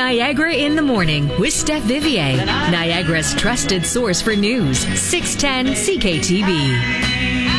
Niagara in the Morning with Steph Vivier, Niagara's trusted source for news. 610 CKTB.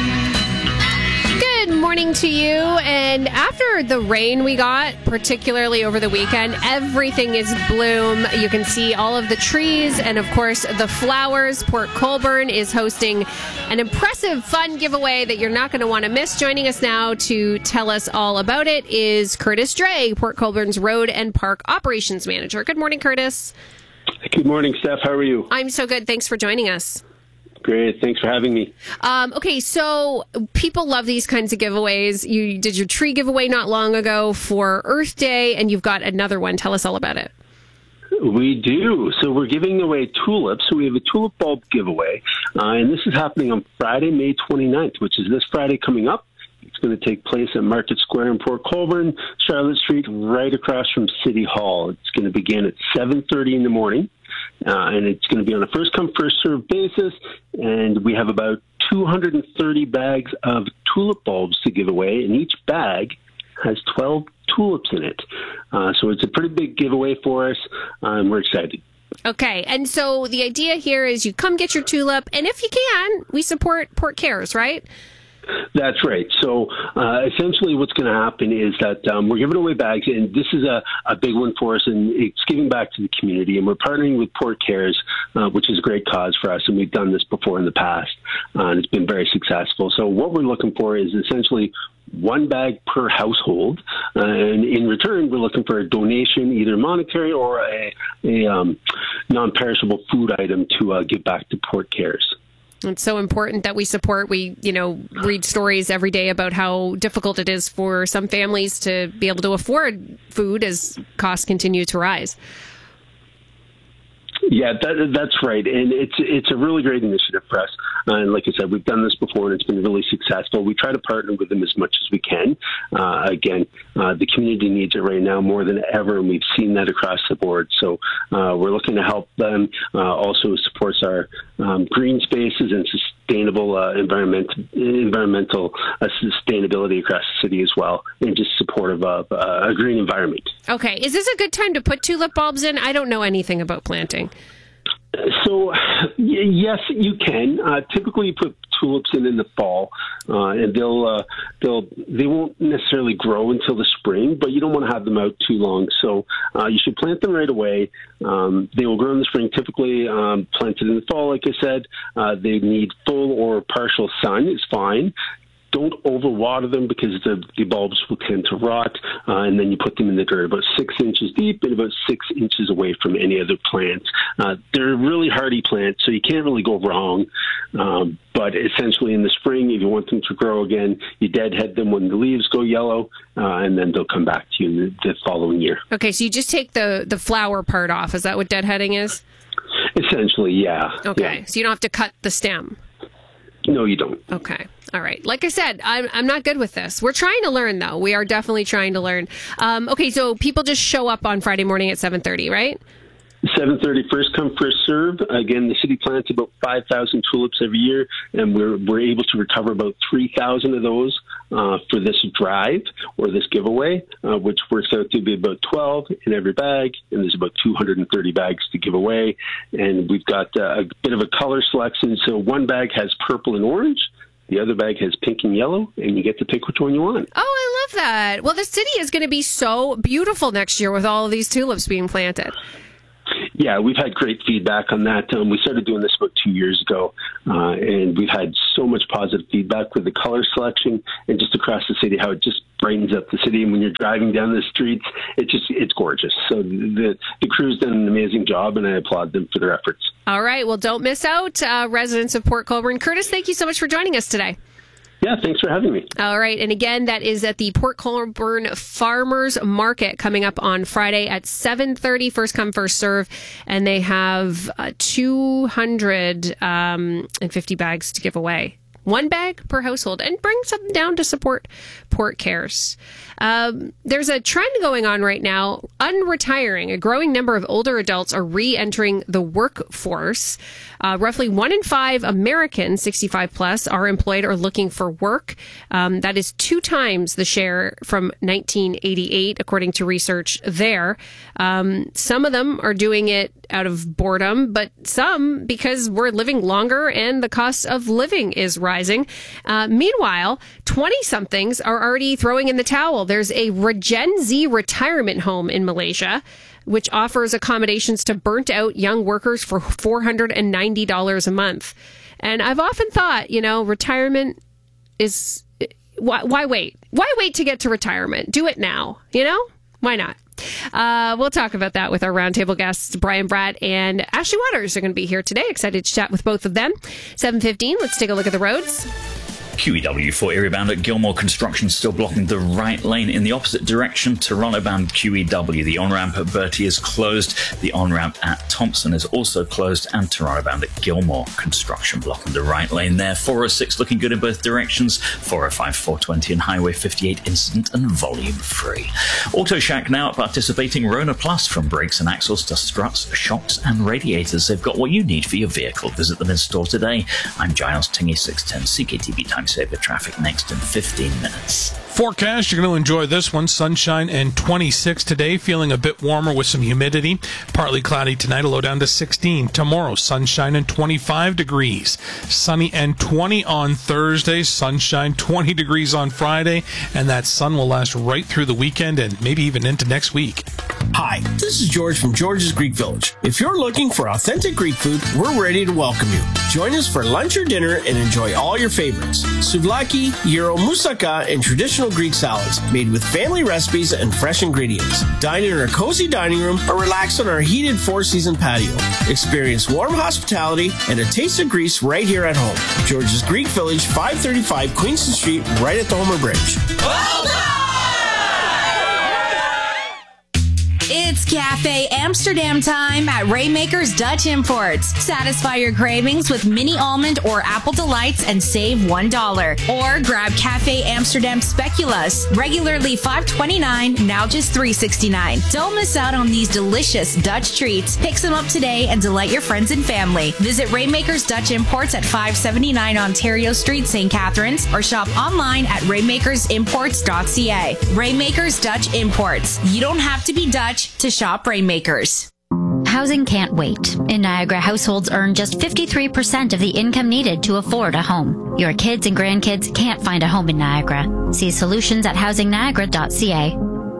Good morning to you. And after the rain we got, particularly over the weekend, everything is bloom. You can see all of the trees and, of course, the flowers. Port Colborne is hosting an impressive, fun giveaway that you're not going to want to miss. Joining us now to tell us all about it is Curtis Dray, Port Colborne's Road and Park Operations Manager. Good morning, Curtis. Good morning, Steph. How are you? I'm so good. Thanks for joining us. Great. Thanks for having me. Okay, so people love these kinds of giveaways. You did your tree giveaway not long ago for Earth Day, and you've got another one. Tell us all about it. We do. So we're giving away tulips. So we have a tulip bulb giveaway, and this is happening on Friday, May 29th, which is this Friday coming up. It's going to take place at Market Square in Port Colborne, Charlotte Street, right across from City Hall. It's going to begin at 7:30 in the morning. And it's going to be on a first-come, first-served basis. And we have about 230 bags of tulip bulbs to give away, and each bag has 12 tulips in it. So it's a pretty big giveaway for us, and we're excited. Okay, and so the idea here is you come get your tulip, and if you can, we support Port Cares, right? That's right. So essentially what's going to happen is that we're giving away bags, and this is a big one for us, and it's giving back to the community. And we're partnering with Port Cares, which is a great cause for us, and we've done this before in the past, and it's been very successful. So what we're looking for is essentially one bag per household, and in return, we're looking for a donation, either monetary or a non-perishable food item to give back to Port Cares. It's so important that we support. We, read stories every day about how difficult it is for some families to be able to afford food as costs continue to rise. Yeah, that's right. And it's a really great initiative for us. And like I said, we've done this before, and it's been really successful. We try to partner with them as much as we can. The community needs it right now more than ever, and we've seen that across the board. So we're looking to help them. Also supports our green spaces and sustainable environmental sustainability across the city as well, and just supportive of a green environment. Okay. Is this a good time to put tulip bulbs in? I don't know anything about planting. So, yes, you can. Typically, you put tulips in the fall, and they won't necessarily grow until the spring, but you don't want to have them out too long. So you should plant them right away. They will grow in the spring. Typically, planted in the fall, like I said, they need full or partial sun is fine. Don't overwater them because the bulbs will tend to rot, and then you put them in the dirt about 6 inches deep and about 6 inches away from any other plants. They're really hardy plants, so you can't really go wrong. But essentially in the spring, if you want them to grow again, you deadhead them when the leaves go yellow, and then they'll come back to you the following year. Okay, so you just take the flower part off. Is that what deadheading is? Essentially, yeah. Okay, yeah. So you don't have to cut the stem. No, you don't. Okay. All right. Like I said, I'm not good with this. We're trying to learn, though. We are definitely trying to learn. Okay, so people just show up on Friday morning at 7:30, right? 7:30, first come, first serve. Again, the city plants about 5,000 tulips every year, and we're able to recover about 3,000 of those for this drive or this giveaway, which works out to be about 12 in every bag, and there's about 230 bags to give away. And we've got a bit of a color selection, so one bag has purple and orange, the other bag has pink and yellow, and you get to pick which one you want. Oh, I love that. Well, the city is going to be so beautiful next year with all of these tulips being planted. Yeah, we've had great feedback on that. We started doing this about 2 years ago, and we've had so much positive feedback with the color selection and just across the city, how it just brightens up the city. And when you're driving down the streets, it's gorgeous. So the crew's done an amazing job, and I applaud them for their efforts. All right. Well, don't miss out, residents of Port Colborne. Curtis, thank you so much for joining us today. Yeah, thanks for having me. All right. And again, that is at the Port Colborne Farmers Market coming up on Friday at 7:30. First come, first serve. And they have 250 bags to give away. 1 bag per household, and bring something down to support Port Cares. There's a trend going on right now, unretiring. A growing number of older adults are re-entering the workforce. Roughly 1 in 5 Americans 65 plus are employed or looking for work. That is 2 times the share from 1988, according to research there. Some of them are doing it out of boredom, but some because we're living longer and the cost of living is rising. Meanwhile, 20-somethings are already throwing in the towel. There's a Gen Z retirement home in Malaysia, which offers accommodations to burnt-out young workers for $490 a month. And I've often thought, retirement is... Why wait? Why wait to get to retirement? Do it now, Why not? We'll talk about that with our roundtable guests, Brian Bratt and Ashley Waters are going to be here today. Excited to chat with both of them. 7:15, let's take a look at the roads. QEW for area bound at Gilmore. Construction still blocking the right lane in the opposite direction. Toronto bound QEW. The on-ramp at Bertie is closed. The on-ramp at Thompson is also closed. And Toronto bound at Gilmore. Construction blocking the right lane there. 406 looking good in both directions. 405, 420 and Highway 58 incident and volume free. Auto Shack now at participating Rona Plus. From brakes and axles to struts, shocks and radiators. They've got what you need for your vehicle. Visit them in store today. I'm Giles Tingy, 610 CKTB Time Saver traffic next in 15 minutes. Forecast, you're going to enjoy this one. Sunshine and 26 today, feeling a bit warmer with some humidity. Partly cloudy tonight, a low down to 16. Tomorrow, sunshine and 25 degrees. Sunny and 20 on Thursday. Sunshine, 20 degrees on Friday. And that sun will last right through the weekend and maybe even into next week. Hi, this is George from George's Greek Village. If you're looking for authentic Greek food, we're ready to welcome you. Join us for lunch or dinner and enjoy all your favorites. Souvlaki, gyro, moussaka, and traditional Greek salads made with family recipes and fresh ingredients. Dine in our cozy dining room or relax on our heated 4-season patio. Experience warm hospitality and a taste of Greece right here at home. George's Greek Village, 535 Queenston Street, right at the Homer Bridge. Well done! It's Cafe Amsterdam time at Rainmaker's Dutch Imports. Satisfy your cravings with mini almond or apple delights and save $1. Or grab Cafe Amsterdam Speculoos, regularly $5.29, now just $3.69. Don't miss out on these delicious Dutch treats. Pick some up today and delight your friends and family. Visit Rainmaker's Dutch Imports at 579 Ontario Street, St. Catharines, or shop online at rainmakersimports.ca. Rainmaker's Dutch Imports. You don't have to be Dutch to shop Rainmakers. Housing can't wait. In Niagara, households earn just 53% of the income needed to afford a home. Your kids and grandkids can't find a home in Niagara. See solutions at housingniagara.ca.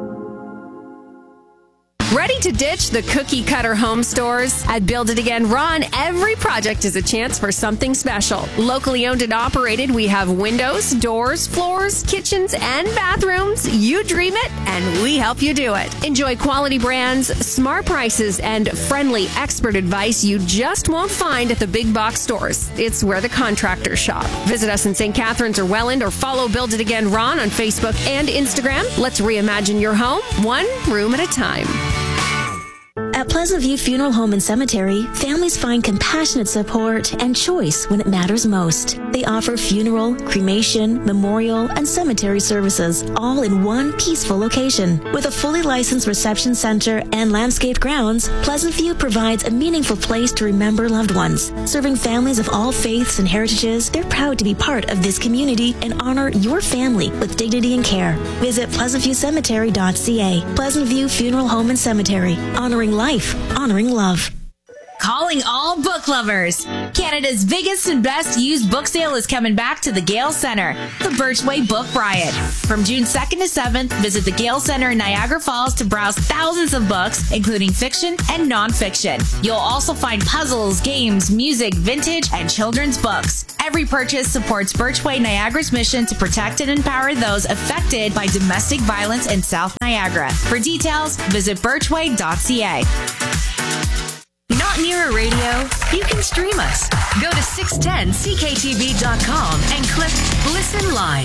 Ready to ditch the cookie-cutter home stores? At Build It Again Ron, every project is a chance for something special. Locally owned and operated, we have windows, doors, floors, kitchens, and bathrooms. You dream it, and we help you do it. Enjoy quality brands, smart prices, and friendly expert advice you just won't find at the big box stores. It's where the contractors shop. Visit us in St. Catharines or Welland, or follow Build It Again Ron on Facebook and Instagram. Let's reimagine your home, one room at a time. At Pleasant View Funeral Home and Cemetery, families find compassionate support and choice when it matters most. They offer funeral, cremation, memorial, and cemetery services, all in one peaceful location. With a fully licensed reception center and landscaped grounds, Pleasant View provides a meaningful place to remember loved ones. Serving families of all faiths and heritages, they're proud to be part of this community and honor your family with dignity and care. Visit pleasantviewcemetery.ca. Pleasant View Funeral Home and Cemetery, honoring life, honoring love. Calling all book lovers. Canada's biggest and best used book sale is coming back to the Gale Centre, the Birchway Book Riot. From June 2nd to 7th, visit the Gale Centre in Niagara Falls to browse thousands of books, including fiction and non-fiction. You'll also find puzzles, games, music, vintage, and children's books. Every purchase supports Birchway Niagara's mission to protect and empower those affected by domestic violence in South Niagara. For details, visit birchway.ca. Not near a radio? You can stream us. Go to 610ckTV.com and click Listen Live.